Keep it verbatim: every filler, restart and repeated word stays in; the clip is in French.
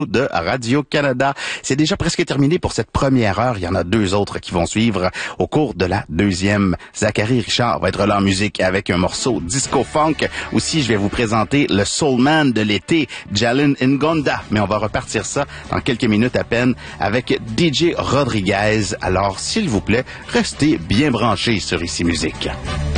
de Radio-Canada. C'est déjà presque terminé pour cette première heure. Il y en a deux autres qui vont suivre au cours de la deuxième. Zachary Richard va être là en musique avec un morceau disco-funk. Aussi, je vais vous présenter le soulman de l'été, Jalen Ngonda. Mais on va repartir ça dans quelques minutes à peine avec D J Rodriguez. Alors, s'il vous plaît, restez bien branchés sur Ici Musique.